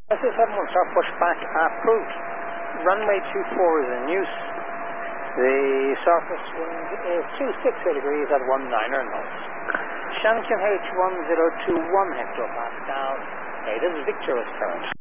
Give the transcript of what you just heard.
SA71 start pushback approved. Runway 24 is in use. The surface wind is 260 degrees at 19 knots. Shankian H1021 hectopascal. This is Victor's current.